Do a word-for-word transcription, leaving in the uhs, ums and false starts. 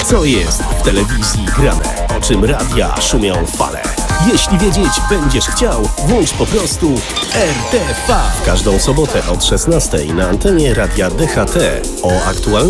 Co jest w telewizji grane? O czym radia szumią fale? Jeśli wiedzieć będziesz chciał, włącz po prostu R T V. W każdą sobotę od szesnastej na antenie radia D H T o aktualności